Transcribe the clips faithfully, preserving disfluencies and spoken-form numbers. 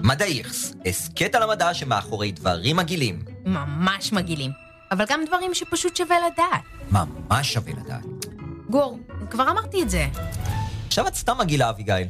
מדעיכס, הסקט על המדע שמאחורי דברים מגעילים. ממש מגעילים, אבל גם דברים שפשוט שווה לדעת. ממש שווה לדעת. גור, כבר אמרתי את זה. עכשיו את סתם מגעילה, אביגיל.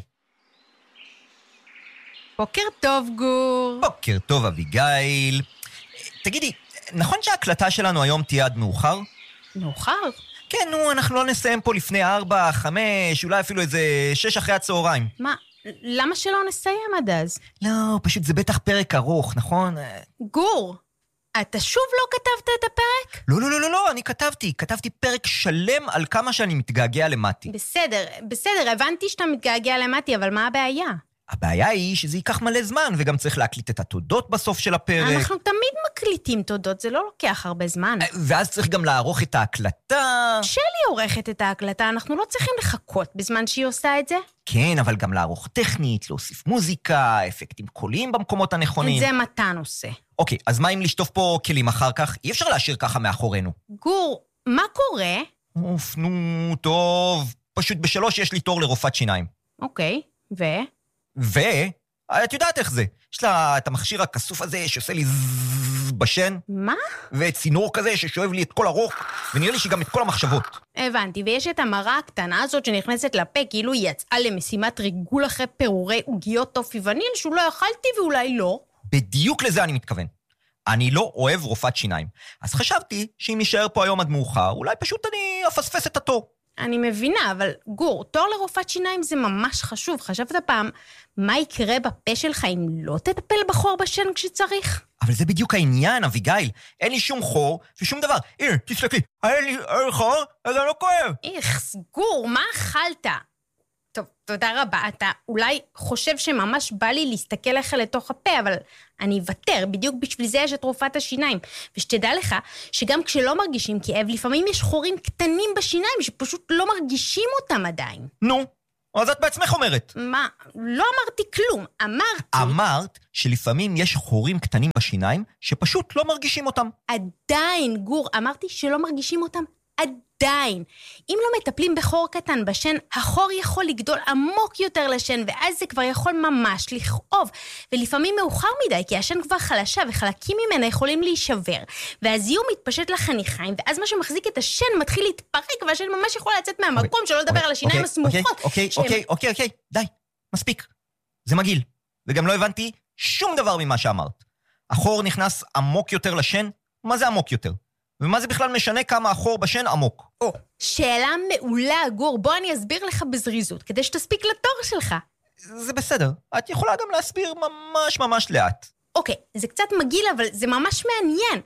בוקר טוב, גור. בוקר טוב, אביגיל. תגידי, נכון שההקלטה שלנו היום תהיה עד מאוחר? מאוחר? כן, נו, אנחנו לא נסיים פה לפני ארבע, חמש, אולי אפילו איזה שש אחרי הצהריים. מה? למה שלא נסיים עד אז? לא, פשוט זה בטח פרק ארוך, נכון? גור, אתה שוב לא כתבת את הפרק? לא, לא, לא, לא, לא, אני כתבתי. כתבתי פרק שלם על כמה שאני מתגעגע למתי. בסדר, בסדר, הבנתי שאתה מתגעגע למתי, אבל מה הבעיה? הבעיה היא שזה ייקח מלא זמן, וגם צריך להקליט את התודות בסוף של הפרק. אנחנו תמיד מקליטים תודות, זה לא לוקח הרבה זמן. ואז צריך גם לערוך את ההקלטה. שלי עורכת את ההקלטה, אנחנו לא צריכים לחכות בזמן שהיא עושה את זה. כן, אבל גם לערוך טכנית, להוסיף מוזיקה, אפקטים קוליים במקומות הנכונים. את זה מתן עושה. אוקיי, אז מה אם לשטוף פה כלים אחר כך? אי אפשר להשאיר ככה מאחורינו. גור, מה קורה? אוף, נו, טוב. פשוט בשלוש יש לי תור לרופאת שיניים. אוקיי, ו? ו... את יודעת איך זה. יש לה את המכשיר הכסוף הזה שעושה לי זזז בשן. מה? וצינור כזה ששואב לי את כל הרוך, ונראה לי שגם את כל המחשבות. הבנתי, ויש את המראה הקטנה הזאת שנכנסת לפה, כאילו היא יצאה למשימת ריגול אחרי פירורי עוגיות טופי וניל, שאולי אכלתי ואולי לא. בדיוק לזה אני מתכוון. אני לא אוהב רופאת שיניים. אז חשבתי שאם יישאר פה היום עד מאוחר, אולי פשוט אני אפספס את התור. אני מבינה, אבל גור, תור לרופאת שיניים זה ממש חשוב. חשבת פעם, מה יקרה בפה שלך אם לא תטפל בחור בשן כשצריך? אבל זה בדיוק העניין, אביגיל. אין לי שום חור ושום דבר. הנה, תסתכלי, אין לי חור, אז אני לא כואב. איך, גור, מה אכלת? טוב, תודה רבה. אתה אולי חושב שממש בא לי להסתכל לך לתוך הפה, אבל אני אוותר. בדיוק בשביל זה יש את רופאת השיניים. ושתדע לך שגם כשלא מרגישים כאב, לפעמים יש חורים קטנים בשיניים שפשוט לא מרגישים אותם עדיין. נו, אז את בעצמך אומרת. מה? לא אמרתי כלום. אמרתי... אמרת שלפעמים יש חורים קטנים בשיניים שפשוט לא מרגישים אותם. עדיין, גור, אמרתי שלא מרגישים אותם. עדיין. אם לא מטפלים בחור קטן בשן, החור יכול לגדול עמוק יותר לשן, ואז זה כבר יכול ממש לכאוב. ולפעמים מאוחר מדי, כי השן כבר חלשה, וחלקים ממנה יכולים להישבר. והזיהום מתפשט לחניכיים, ואז מה שמחזיק את השן מתחיל להתפרק, והשן ממש יכול לצאת מהמקום, שלא לדבר על השיניים הסמוכות. אוקיי, אוקיי, אוקיי, אוקיי, די, מספיק. זה מגעיל. וגם לא הבנתי שום דבר ממה שאמרת. החור נכנס עמוק יותר לשן? מה זה עמוק יותר? ומה זה בכלל משנה כמה החור בשן עמוק? או, שאלה מעולה, גור. בוא אני אסביר לך בזריזות, כדי שתספיק לתור שלך. זה בסדר. את יכולה גם להסביר ממש ממש לאט. אוקיי, זה קצת מגעיל, אבל זה ממש מעניין.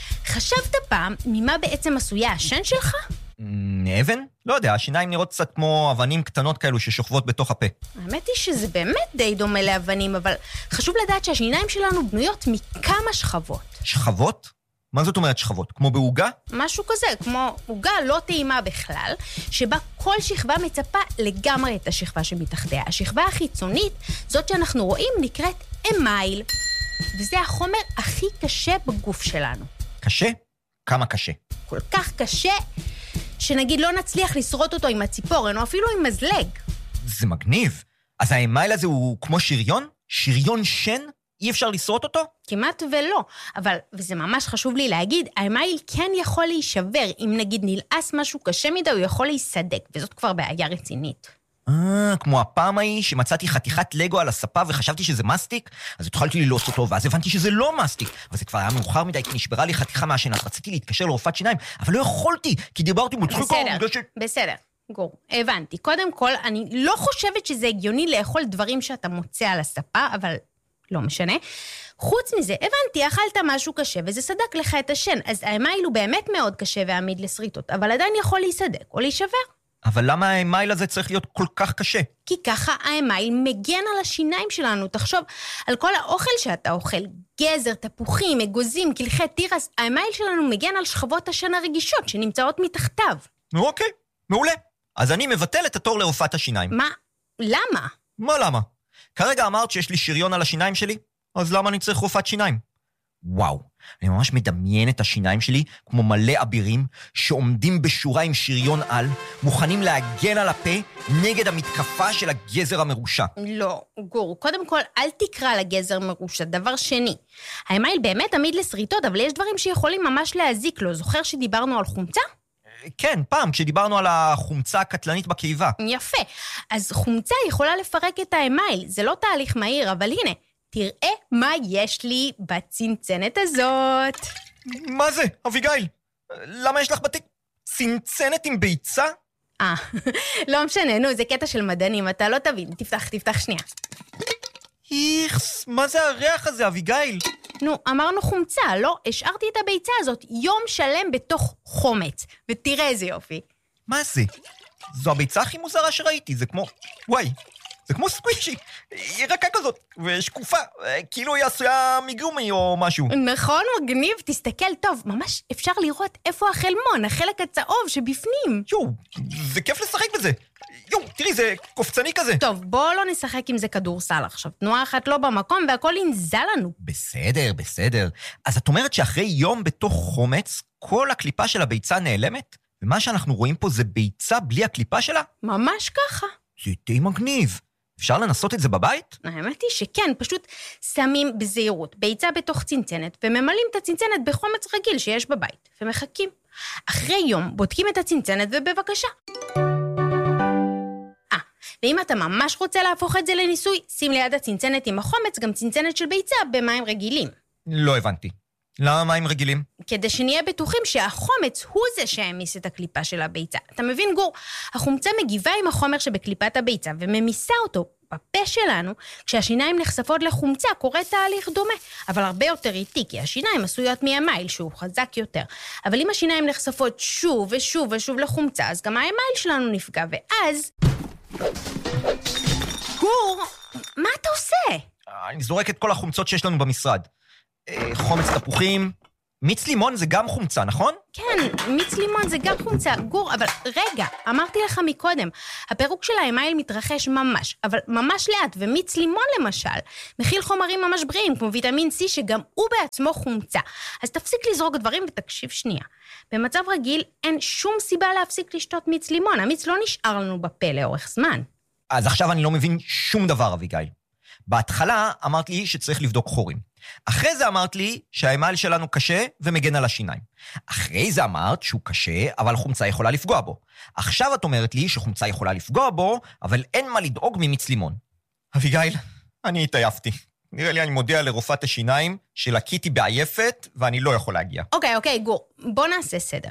חשבת פעם ממה בעצם עשויה השן שלך? אבן? לא יודע, השיניים נראות קצת כמו אבנים קטנות כאלו ששוכבות בתוך הפה. האמת היא שזה באמת די דומה לאבנים, אבל חשוב לדעת שהשיניים שלנו בנויות מכמה שכבות. שכבות? מה זאת אומרת שכבות? כמו בעוגה? משהו כזה, כמו עוגה לא טעימה בכלל, שבה כל שכבה מצפה לגמרי את השכבה שמתחתיה. השכבה החיצונית, זאת שאנחנו רואים, נקראת אמייל, וזה החומר הכי קשה בגוף שלנו. קשה? כמה קשה? כל כך קשה, שנגיד לא נצליח לשרוט אותו עם הציפורן, או אפילו עם מזלג. זה מגניב. אז האמייל הזה הוא כמו שריון? שריון שן? אי אפשר לשרוט אותו? כמעט ולא, אבל, וזה ממש חשוב לי להגיד, האמייל כן יכול להישבר, אם נגיד נלעס משהו קשה מדי, הוא יכול להיסדק, וזאת כבר בעיה רצינית. אה, כמו הפעם ההיא שמצאתי חתיכת לגו על הספה וחשבתי שזה מסטיק, אז התחלתי ללעוס אותו, ואז הבנתי שזה לא מסטיק, אבל זה כבר היה מאוחר מדי, כי נשברה לי חתיכה מהשן, אז רציתי להתקשר לרופאת שיניים, אבל לא יכולתי, כי דיברתי מצחיקו. בסדר, ש... בסדר. גור, הבנתי. קודם כל, אני לא חושבת שזה הגיוני לאכול דברים שאתה מוצא על הספה, אבל לא משנה. חוץ מזה, הבנתי, אכלת משהו קשה, וזה סדק לך את השן, אז האמייל הוא באמת מאוד קשה ועמיד לשריטות, אבל עדיין יכול להיסדק או להישבר. אבל למה האמייל הזה צריך להיות כל כך קשה? כי ככה האמייל מגן על השיניים שלנו. תחשוב על כל האוכל שאתה אוכל, גזר, תפוחים, אגוזים, קלחי תירס, האמייל שלנו מגן על שכבות השן הרגישות שנמצאות מתחתיו. אוקיי, מעולה. אז אני מבטל את התור לרופאת השיניים. מה? למה? מה למה? כרגע אמרת שיש לי שריון על השיניים שלי, אז למה אני צריך רופאת שיניים? וואו, אני ממש מדמיין את השיניים שלי כמו מלא אבירים שעומדים בשורה עם שריון על, מוכנים להגן על הפה נגד המתקפה של הגזר המרושע. לא, גור, קודם כל אל תקרא לגזר מרושע. דבר שני, האמייל באמת עמיד לסריטות, אבל יש דברים שיכולים ממש להזיק לו. זוכר שדיברנו על חומצה? כן, פעם, כשדיברנו על החומצה הקטלנית בקיבה. יפה. אז חומצה יכולה לפרק את האמייל. זה לא תהליך מהיר, אבל הנה, תראה מה יש לי בצנצנת הזאת. מה זה, אביגיל? למה יש לך בתיק צנצנת עם ביצה? אה, לא משנה, נו, זה קטע של מדענים, אתה לא תבין. תפתח, תפתח שנייה. איכס, מה זה הריח הזה, אביגיל? נו, אמרנו חומצה, לא? השארתי את הביצה הזאת יום שלם בתוך חומץ, ותראה איזה יופי. מה זה? זו הביצה הכי מוזרה שראיתי, זה כמו... וואי, זה כמו סקווישי. היא רכה כזאת, ושקופה, כאילו היא עשויה מגומי או משהו. נכון, מגניב, תסתכל טוב, ממש אפשר לראות איפה החלמון, החלק הצהוב שבפנים. יו, זה כיף לשחק בזה. יו, תראי, זה קופצני כזה. טוב, בוא לא נשחק עם זה כדורסל עכשיו. תנועה אחת לא במקום והכל ינזל לנו. בסדר, בסדר. אז את אומרת שאחרי יום בתוך חומץ, כל הקליפה של הביצה נעלמת? ומה שאנחנו רואים פה זה ביצה בלי הקליפה שלה? ממש ככה. זה די מגניב. אפשר לנסות את זה בבית? האמת היא שכן, פשוט שמים בזהירות ביצה בתוך צנצנת, וממלאים את הצנצנת בחומץ רגיל שיש בבית, ומחכים. אחרי יום בודקים את הצנצנת ובבקשה. אה, ואם אתה ממש רוצה להפוך את זה לניסוי, שים ליד הצנצנת עם החומץ גם צנצנת של ביצה במים רגילים. לא הבנתי. למה מים רגילים? כדי שנהיה בטוחים שהחומץ הוא זה שהמיס את הקליפה של הביצה. אתה מבין, גור? החומצה מגיבה עם החומר שבקליפת הביצה וממיסה אותו בפה שלנו. כשהשיניים נחשפות לחומצה קורה תהליך דומה, אבל הרבה יותר איטי, כי השיניים עשויות מאמייל שהוא חזק יותר. אבל אם השיניים נחשפות שוב ושוב ושוב לחומצה, אז גם האמייל שלנו נפגע, ואז... גור, מה אתה עושה? אני זורק את כל החומצות שיש לנו במשרד. חומץ תפוחים, מיץ לימון זה גם חומצה, נכון? כן, מיץ לימון זה גם חומצה. גור, אבל רגע, אמרתי לך מקודם, הפירוק של האמייל מתרחש ממש, אבל ממש לאט, ומיץ לימון למשל, מכיל חומרים ממש בריאים, כמו ויטמין C, שגם הוא בעצמו חומצה. אז תפסיק לזרוק דברים ותקשיב שנייה. במצב רגיל אין שום סיבה להפסיק לשתות מיץ לימון, המיץ לא נשאר לנו בפה לאורך זמן. אז עכשיו אני לא מבין שום דבר, אביגיל. בהתחלה אמרת לי שצריך לבדוק חורים. אחרי זה אמרת לי שהאמייל שלנו קשה ומגן על השיניים. אחרי זה אמרת שהוא קשה, אבל חומצה יכולה לפגוע בו. עכשיו את אומרת לי שחומצה יכולה לפגוע בו, אבל אין מה לדאוג ממיץ לימון. אביגיל, אני התעייפתי. נראה לי אני מודיע לרופאת השיניים שלקיתי בעייפת ואני לא יכול להגיע. אוקיי, אוקיי, גור, בוא נעשה סדר.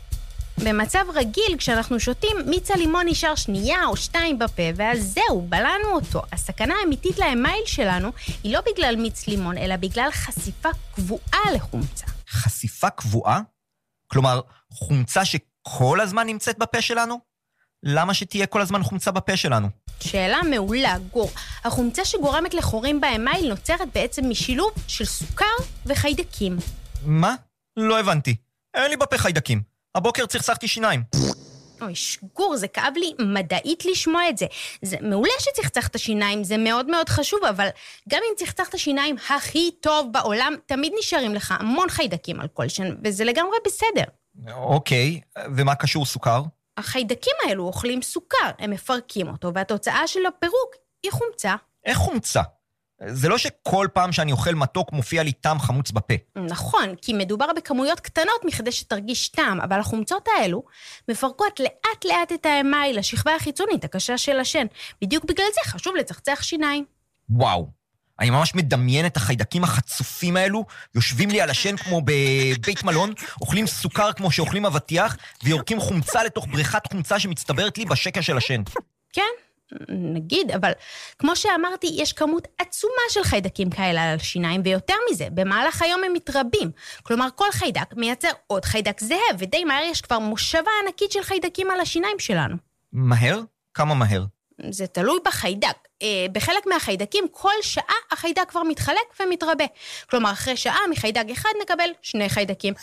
במצב רגיל, כשאנחנו שותים, מיץ הלימון נשאר שנייה או שתיים בפה, ואז זהו, בלענו אותו. הסכנה האמיתית לאמייל שלנו היא לא בגלל מיץ לימון, אלא בגלל חשיפה קבועה לחומצה. חשיפה קבועה? כלומר, חומצה שכל הזמן נמצאת בפה שלנו? למה שתהיה כל הזמן חומצה בפה שלנו? שאלה מעולה, גור. החומצה שגורמת לחורים באמייל נוצרת בעצם משילוב של סוכר וחיידקים. מה? לא הבנתי. אין לי בפה חיידקים. הבוקר צחצחתי שיניים. אוי, שגור, זה כאב לי מדעית לשמוע את זה. זה מעולה שצחצחת שיניים, זה מאוד מאוד חשוב, אבל גם אם צחצחת שיניים הכי טוב בעולם, תמיד נשארים לך המון חיידקים על כל שן, וזה לגמרי בסדר. אוקיי, ומה קשור סוכר? החיידקים האלו אוכלים סוכר, הם מפרקים אותו, והתוצאה של הפירוק היא חומצה. איך חומצה? זה לא שכל פעם שאני אוכל מתוק מופיע לי טעם חמוץ בפה. נכון, כי מדובר בכמויות קטנות מכדי שתרגיש טעם, אבל החומצות האלו מפרקות לאט לאט את האמייל, השכבה החיצונית, הקשה של השן. בדיוק בגלל זה חשוב לצחצח שיניים. וואו, אני ממש מדמיין את החיידקים החצופים האלו, יושבים לי על השן כמו בבית מלון, אוכלים סוכר כמו שאוכלים אבטיח, ויורקים חומצה לתוך בריכת חומצה שמצטברת לי בשקע של השן. כן? נגיד, אבל כמו שאמרתי, יש כמות עצומה של חיידקים כאלה על השיניים, ויותר מזה, במהלך היום הם מתרבים. כלומר, כל חיידק מייצר עוד חיידק זהה, ודי מהר יש כבר מושבה ענקית של חיידקים על השיניים שלנו. מהר? כמה מהר? זה תלוי בחיידק. בחלק מהחיידקים, כל שעה החיידק כבר מתחלק ומתרבה. כלומר, אחרי שעה מחיידק אחד נקבל שני חיידקים.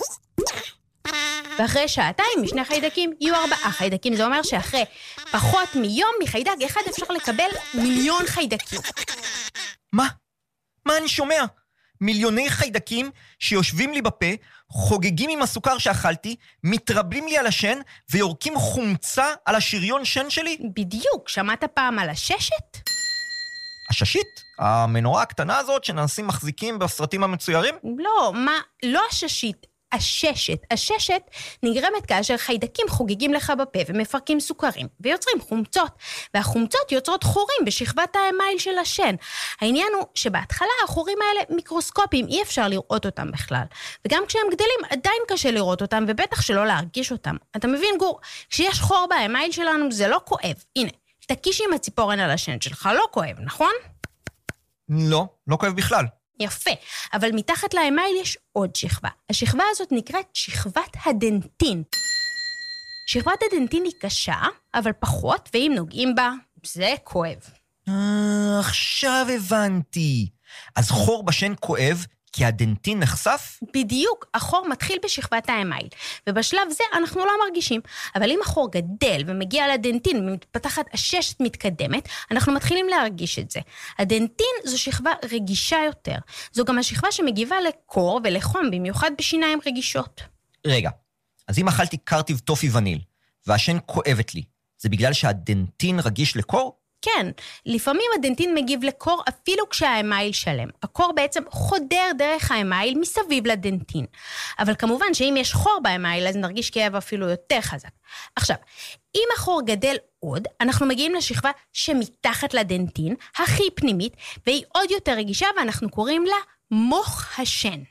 ואחרי שעתיים משני חיידקים יהיו ארבעה חיידקים. זה אומר שאחרי פחות מיום מחיידק אחד אפשר לקבל מיליון חיידקים. מה? מה אני שומע? מיליוני חיידקים שיושבים לי בפה, חוגגים עם הסוכר שאכלתי, מתרבים לי על השן ויורקים חומצה על השריון שן שלי? בדיוק, שמעת פעם על הששת? הששית? המנורה הקטנה הזאת שננסים מחזיקים בסרטים המצוירים? לא, מה? לא הששית. הששת. הששת נגרמת כאשר חיידקים חוגגים לך בפה ומפרקים סוכרים ויוצרים חומצות, והחומצות יוצרות חורים בשכבת האמייל של השן. העניין הוא שבהתחלה החורים האלה מיקרוסקופיים, אי אפשר לראות אותם בכלל. וגם כשהם גדלים עדיין קשה לראות אותם, ובטח שלא להרגיש אותם. אתה מבין גור? כשיש חור באמייל שלנו זה לא כואב. הנה, תקיש עם הציפורן על השן שלך, לא כואב, נכון? לא, לא כואב בכלל. יפה, אבל מתחת לאמייל יש עוד שכבה. השכבה הזאת נקראת שכבת הדנטין. שכבת הדנטין היא קשה, אבל פחות, ואם נוגעים בה, זה כואב. אה, עכשיו הבנתי. אז חור בשן כואב, כי הדנטין נחשף? בדיוק, החור מתחיל בשכבת האמייל, ובשלב זה אנחנו לא מרגישים. אבל אם החור גדל ומגיע לדנטין ומתפתחת הששת מתקדמת, אנחנו מתחילים להרגיש את זה. הדנטין זו שכבה רגישה יותר. זו גם השכבה שמגיבה לקור ולחום, במיוחד בשיניים רגישות. רגע, אז אם אכלתי קרטיב טופי וניל, והשן כואבת לי, זה בגלל שהדנטין רגיש לקור? כן, לפעמים הדנטין מגיב לקור אפילו כשהאמייל שלם. הקור בעצם חודר דרך האמייל מסביב לדנטין. אבל כמובן שאם יש חור באמייל, אז נרגיש כאב אפילו יותר חזק. עכשיו, אם החור גדל עוד, אנחנו מגיעים לשכבה שמתחת לדנטין, הכי פנימית, והיא עוד יותר רגישה, ואנחנו קוראים לה מוח השן.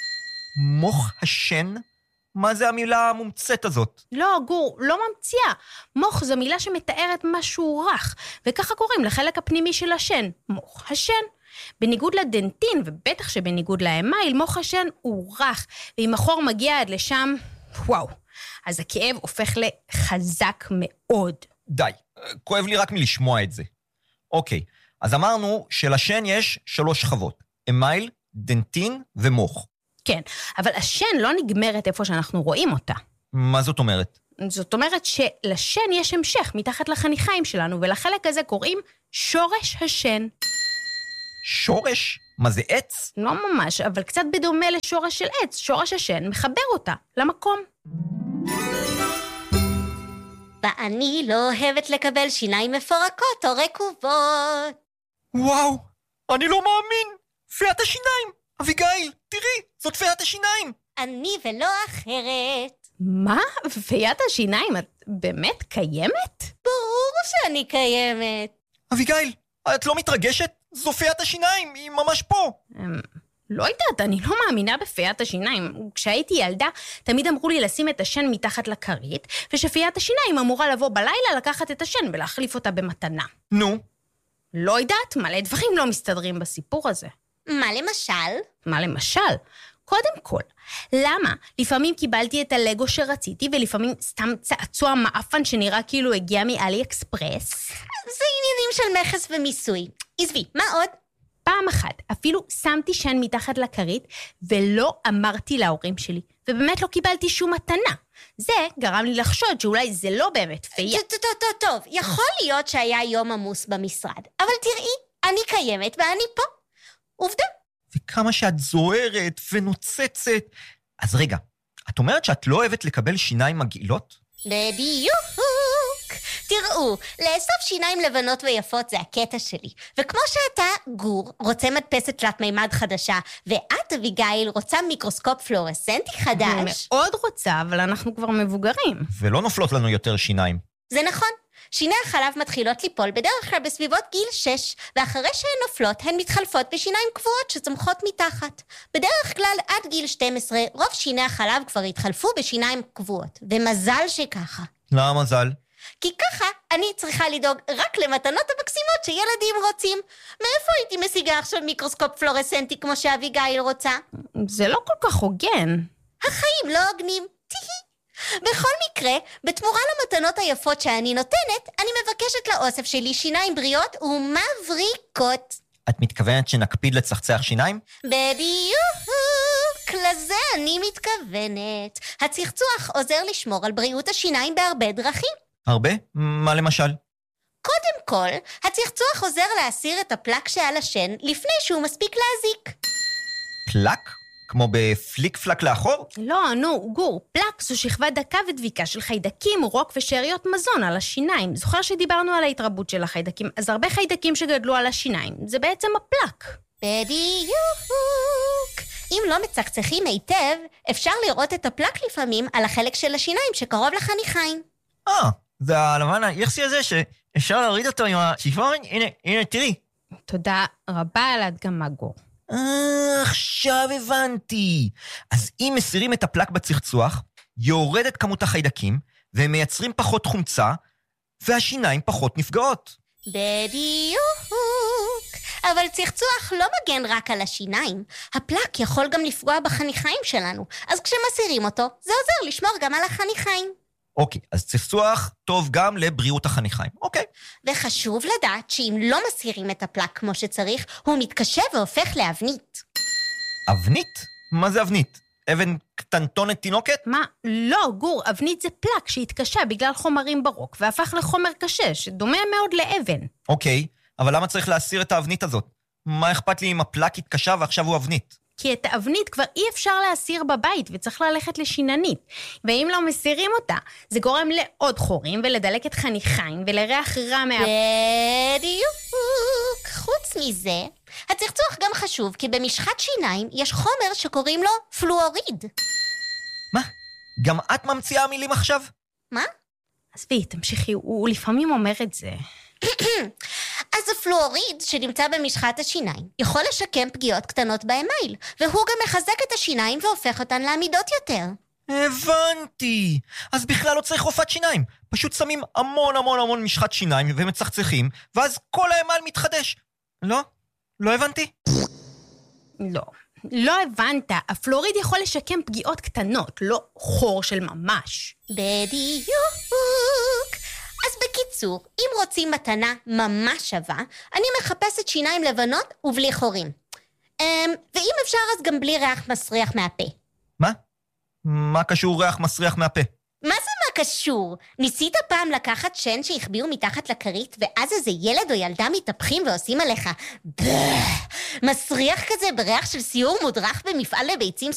מוח השן? מה זה המילה המומצאת הזאת? לא, גור, לא ממציאה. מוח זו מילה שמתארת משהו רך, וככה קוראים לחלק הפנימי של השן, מוח השן. בניגוד לדנטין, ובטח שבניגוד לאמייל, מוח השן הוא רך, ואם החור מגיע עד לשם, וואו, אז הכאב הופך לחזק מאוד. די, כואב לי רק מלשמוע את זה. אוקיי, אז אמרנו שלשן יש שלוש שכבות, אמייל, דנטין ומוח. כן, אבל השן לא נגמרת איפה שאנחנו רואים אותה. מה זאת אומרת? זאת אומרת שלשן יש המשך מתחת לחניכיים שלנו, ולחלק הזה קוראים שורש השן. שורש? מה זה עץ? לא ממש, אבל קצת בדומה לשורש של עץ. שורש השן מחבר אותה למקום. ואני לא אוהבת לקבל שיניים מפורקות או רקובות. וואו, אני לא מאמין. פיית השיניים. אביגיל, תראי, זאת פיית השיניים. אני ולא אחרת. מה? פיית השיניים, את באמת קיימת? ברור שאני קיימת. אביגיל, את לא מתרגשת? זו פיית השיניים, היא ממש פה. לא יודעת, אני לא מאמינה בפיית השיניים. כשהייתי ילדה, תמיד אמרו לי לשים את השן מתחת לכרית, ושפיית השיניים אמורה לבוא בלילה לקחת את השן ולהחליף אותה במתנה. נו? לא יודעת, מלא דברים לא מסתדרים בסיפור הזה. מה למשל? מה למשל? קודם כל, למה? לפעמים קיבלתי את הלגו שרציתי, ולפעמים סתם צעצוע מאפן שנראה כאילו הגיע מאלי אקספרס. זה עניינים של מכס ומיסוי. עזבי, מה עוד? פעם אחת, אפילו שמתי שן מתחת לכרית, ולא אמרתי להורים שלי, ובאמת לא קיבלתי שום מתנה. זה גרם לי לחשוד שאולי זה לא באמת פייה. טוב, טוב, טוב, טוב. יכול להיות שהיה יום עמוס במשרד, אבל תראי, אני קיימת ואני פה. עובדה. וכמה שאת זוהרת ונוצצת. אז רגע, את אומרת שאת לא אוהבת לקבל שיניים מגעילות? בדיוק. תראו, לאסוף שיניים לבנות ויפות זה הקטע שלי. וכמו שאתה, גור, רוצה מדפסת תלת מימד חדשה, ואת, אביגיל, רוצה מיקרוסקופ פלורסנטי חדש. אני מאוד רוצה, אבל אנחנו כבר מבוגרים. ולא נופלות לנו יותר שיניים. זה נכון. שיני החלב מתחילות ליפול בדרך כלל בסביבות גיל שש, ואחרי שהן נופלות, הן מתחלפות בשיניים קבועות שצומחות מתחת. בדרך כלל עד גיל שתים עשרה, רוב שיני החלב כבר התחלפו בשיניים קבועות, ומזל שככה. למה מזל? כי ככה אני צריכה לדאוג רק למתנות המקסימות שילדים רוצים. מאיפה הייתי משיגה עכשיו מיקרוסקופ פלורסנטי כמו שאביגיל רוצה? זה לא כל כך הוגן. החיים לא הוגנים. תהי. בכל מקרה, בתמורה למתנות היפות שאני נותנת, אני מבקשת לאוסף שלי שיניים בריאות ומבריקות. את מתכוונת שנקפיד לצחצח שיניים? בדיוק, לזה אני מתכוונת. הצחצוח עוזר לשמור על בריאות השיניים בהרבה דרכים. הרבה? מה למשל? קודם כל, הצחצוח עוזר להסיר את הפלק שעל השן לפני שהוא מספיק להזיק. פלק? כמו בפליק פלק לאחור? לא, נו, גור, פלק זו שכבה דקה ודביקה של חיידקים, רוק ושאריות מזון על השיניים. זוכר שדיברנו על ההתרבות של החיידקים, אז הרבה חיידקים שגדלו על השיניים, זה בעצם הפלק. בדיוק. אם לא מצחצחים היטב, אפשר לראות את הפלק לפעמים על החלק של השיניים שקרוב לחניכיים. אה, זה הלבן היחסי הזה שאפשר להוריד אותו עם השיפון? הנה, הנה, תראי. תודה רבה על ההדגמה, גור. אה, עכשיו הבנתי. אז אם מסירים את הפלק בצחצוח, יורדת כמות החיידקים, והם מייצרים פחות חומצה, והשיניים פחות נפגעות. בדיוק. אבל צחצוח לא מגן רק על השיניים. הפלק יכול גם לפגוע בחניכיים שלנו, אז כשמסירים אותו, זה עוזר לשמור גם על החניכיים. אוקיי, אז צחצוח טוב גם לבריאות החניכיים. אוקיי. וחשוב לדעת שאם לא מסירים את הפלק כמו שצריך, הוא מתקשה והופך לאבנית. אבנית? מה זה אבנית? אבן קטנטונת תינוקת? מה? לא, גור, אבנית זה פלק שהתקשה בגלל חומרים ברוק, והפך לחומר קשה, שדומה מאוד לאבן. אוקיי, אבל למה צריך להסיר את האבנית הזאת? מה אכפת לי אם הפלק התקשה ועכשיו הוא אבנית? כי את האבנית כבר אי אפשר להסיר בבית, וצריך ללכת לשיננית. ואם לא מסירים אותה, זה גורם לעוד חורים, ולדלקת חניכיים, ולריח רע מה... בדיוק. חוץ מזה, הצחצוח גם חשוב, כי במשחת שיניים יש חומר שקוראים לו פלואוריד. מה? גם את ממציאה מילים עכשיו? מה? עזבי, תמשיכי, הוא, הוא לפעמים אומר את זה. אז הפלואוריד שנמצא במשחת השיניים יכול לשקם פגיעות קטנות באמייל, והוא גם מחזק את השיניים והופך אותן לעמידות יותר. הבנתי. אז בכלל לא צריך רופאת שיניים. פשוט שמים המון המון המון משחת שיניים ומצחצחים, ואז כל האמייל מתחדש. לא? לא הבנתי? לא. לא הבנת, הפלואוריד יכול לשקם פגיעות קטנות, לא חור של ממש. בדיוק. אז בקיצור, אם רוצים מתנה ממש שווה, אני מחפשת שיניים לבנות ובלי חורים. ואם אפשר אז גם בלי ריח מסריח מהפה. מה? מה קשור ריח מסריח מהפה? מה זה מה קשור? ניסית פעם לקחת שן שהחביאו מתחת לכרית, ואז איזה ילד או ילדה מתהפכים ועושים עליך מסריח כזה בריח של סיור מודרך במפעל לביצים